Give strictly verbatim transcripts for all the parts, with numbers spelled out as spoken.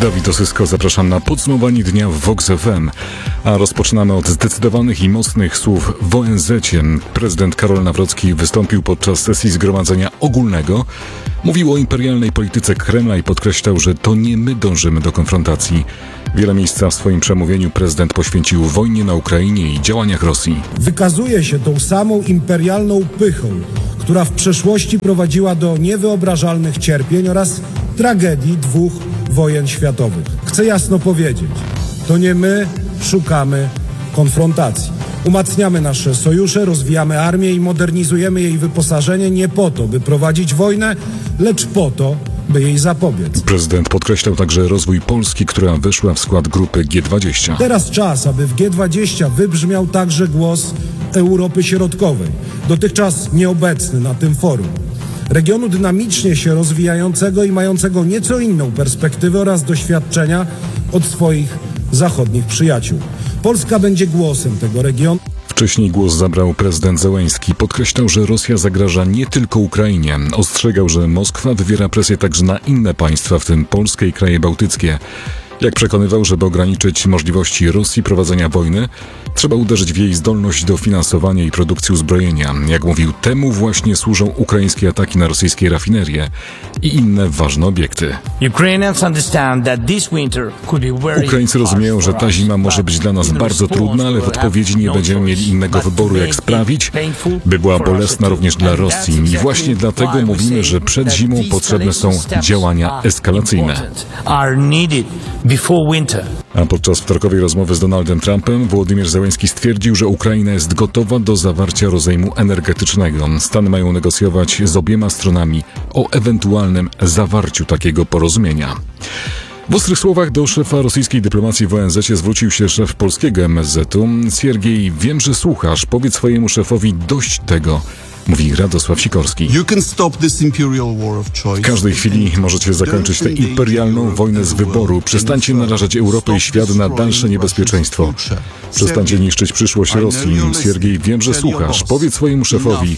Dawid Osysko, zapraszam na podsumowanie dnia w Vox F M. A rozpoczynamy od zdecydowanych i mocnych słów w O N Z-cie. Prezydent Karol Nawrocki wystąpił podczas sesji Zgromadzenia Ogólnego. Mówił o imperialnej polityce Kremla i podkreślał, że to nie my dążymy do konfrontacji. Wiele miejsca w swoim przemówieniu prezydent poświęcił wojnie na Ukrainie i działaniach Rosji. Wykazuje się tą samą imperialną pychą, która w przeszłości prowadziła do niewyobrażalnych cierpień oraz tragedii dwóch wojen światowych. Chcę jasno powiedzieć, to nie my szukamy konfrontacji. Umacniamy nasze sojusze, rozwijamy armię i modernizujemy jej wyposażenie nie po to, by prowadzić wojnę, lecz po to, by jej zapobiec. Prezydent podkreślał także rozwój Polski, która weszła w skład grupy G dwadzieścia. Teraz czas, aby w G dwadzieścia wybrzmiał także głos Europy Środkowej, dotychczas nieobecny na tym forum. Regionu dynamicznie się rozwijającego i mającego nieco inną perspektywę oraz doświadczenia od swoich zachodnich przyjaciół. Polska będzie głosem tego regionu. Wcześniej głos zabrał prezydent Zełenski. Podkreślał, że Rosja zagraża nie tylko Ukrainie. Ostrzegał, że Moskwa wywiera presję także na inne państwa, w tym Polskę i kraje bałtyckie. Jak przekonywał, żeby ograniczyć możliwości Rosji prowadzenia wojny, trzeba uderzyć w jej zdolność do finansowania i produkcji uzbrojenia. Jak mówił, temu właśnie służą ukraińskie ataki na rosyjskie rafinerie i inne ważne obiekty. Ukraińcy rozumieją, że ta zima może być dla nas bardzo trudna, ale w odpowiedzi nie będziemy mieli innego wyboru, jak sprawić, by była bolesna również dla Rosji. I właśnie dlatego mówimy, że przed zimą potrzebne są działania eskalacyjne. A podczas wtorkowej rozmowy z Donaldem Trumpem Wołodymyr Zełenski stwierdził, że Ukraina jest gotowa do zawarcia rozejmu energetycznego. Stany mają negocjować z obiema stronami o ewentualnym zawarciu takiego porozumienia. W ostrych słowach do szefa rosyjskiej dyplomacji w O N Z-cie zwrócił się szef polskiego M S Z-u. Siergiej, wiem, że słuchasz. Powiedz swojemu szefowi dość tego. Mówi Radosław Sikorski. W każdej chwili możecie zakończyć tę imperialną wojnę z wyboru. Przestańcie narażać Europę i świat na dalsze niebezpieczeństwo. Przestańcie niszczyć przyszłość Rosji. Siergiej, wiem, że słuchasz. Powiedz swojemu szefowi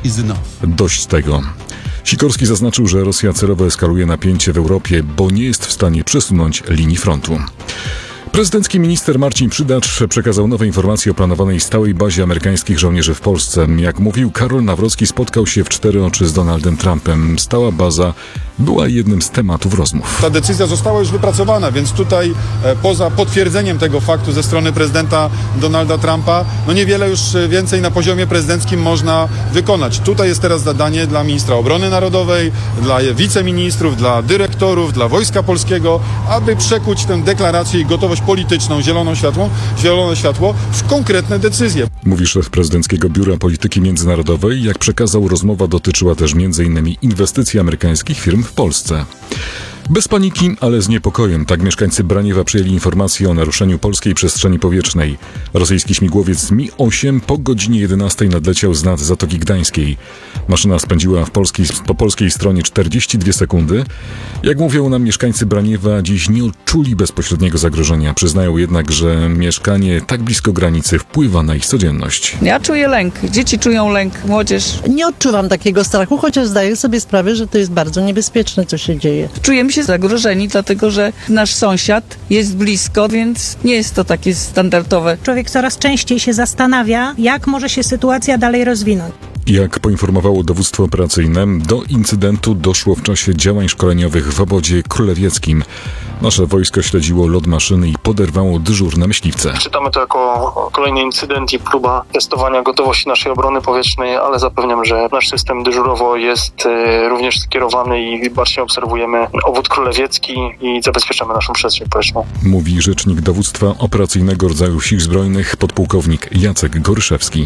dość tego. Sikorski zaznaczył, że Rosja celowo eskaluje napięcie w Europie, bo nie jest w stanie przesunąć linii frontu. Prezydencki minister Marcin Przydacz przekazał nowe informacje o planowanej stałej bazie amerykańskich żołnierzy w Polsce. Jak mówił, Karol Nawrocki spotkał się w cztery oczy z Donaldem Trumpem. Stała baza była jednym z tematów rozmów. Ta decyzja została już wypracowana, więc tutaj e, poza potwierdzeniem tego faktu ze strony prezydenta Donalda Trumpa, no niewiele już więcej na poziomie prezydenckim można wykonać. Tutaj jest teraz zadanie dla ministra obrony narodowej, dla wiceministrów, dla dyrektorów, dla Wojska Polskiego, aby przekuć tę deklarację i gotowość polityczną, zieloną światło, zielone światło w konkretne decyzje. Mówi szef Prezydenckiego Biura Polityki Międzynarodowej. Jak przekazał, rozmowa dotyczyła też między innymi inwestycji amerykańskich firm w Polsce. Bez paniki, ale z niepokojem. Tak mieszkańcy Braniewa przyjęli informację o naruszeniu polskiej przestrzeni powietrznej. Rosyjski śmigłowiec Mi osiem po godzinie jedenastej nadleciał z nad Zatoki Gdańskiej. Maszyna spędziła w polskiej, po polskiej stronie czterdzieści dwie sekundy. Jak mówią nam mieszkańcy Braniewa, dziś nie odczuli bezpośredniego zagrożenia. Przyznają jednak, że mieszkanie tak blisko granicy wpływa na ich codzienność. Ja czuję lęk. Dzieci czują lęk, młodzież. Nie odczuwam takiego strachu, chociaż zdaję sobie sprawę, że to jest bardzo niebezpieczne, co się dzieje. Czujemy się zagrożeni, dlatego że nasz sąsiad jest blisko, więc nie jest to takie standardowe. Człowiek coraz częściej się zastanawia, jak może się sytuacja dalej rozwinąć. Jak poinformowało dowództwo operacyjne, do incydentu doszło w czasie działań szkoleniowych w obozie królewieckim. Nasze wojsko śledziło lot maszyny i poderwało dyżurne myśliwce. Czytamy to jako kolejny incydent i próba testowania gotowości naszej obrony powietrznej, ale zapewniam, że nasz system dyżurowo jest również skierowany i bacznie obserwujemy obwód królewiecki i zabezpieczamy naszą przestrzeń powietrzną. Mówi rzecznik dowództwa operacyjnego rodzaju Sił Zbrojnych podpułkownik Jacek Goryszewski.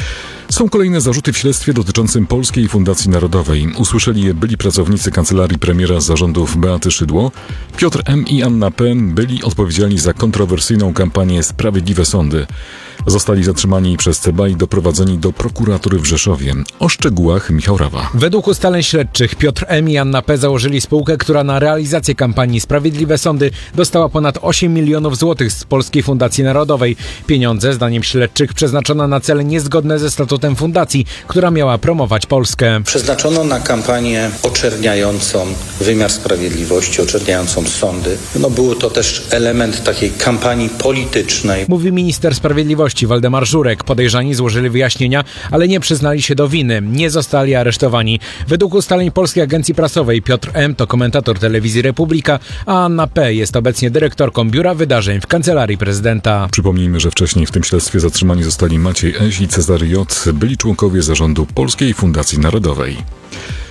Są kolejne zarzuty w śledztwie dotyczącym Polskiej Fundacji Narodowej. Usłyszeli je byli pracownicy kancelarii premiera z zarządów Beaty Szydło. Piotr M. i Anna P. byli odpowiedzialni za kontrowersyjną kampanię Sprawiedliwe Sądy. Zostali zatrzymani przez C B A i doprowadzeni do prokuratury w Rzeszowie. O szczegółach Michał Rawa. Według ustaleń śledczych Piotr M. i Anna P. założyli spółkę, która na realizację kampanii Sprawiedliwe Sądy dostała ponad osiem milionów złotych z Polskiej Fundacji Narodowej. Pieniądze, zdaniem śledczych, przeznaczono na cele niezgodne ze statutem fundacji, która miała promować Polskę. Przeznaczono na kampanię oczerniającą wymiar sprawiedliwości, oczerniającą sądy. No był to też element takiej kampanii politycznej. Mówi minister sprawiedliwości Waldemar Żurek. Podejrzani złożyli wyjaśnienia, ale nie przyznali się do winy. Nie zostali aresztowani. Według ustaleń Polskiej Agencji Prasowej Piotr M. to komentator telewizji Republika, a Anna P. jest obecnie dyrektorką Biura Wydarzeń w Kancelarii Prezydenta. Przypomnijmy, że wcześniej w tym śledztwie zatrzymani zostali Maciej Eś i Cezary J., byli członkowie zarządu Polskiej Fundacji Narodowej.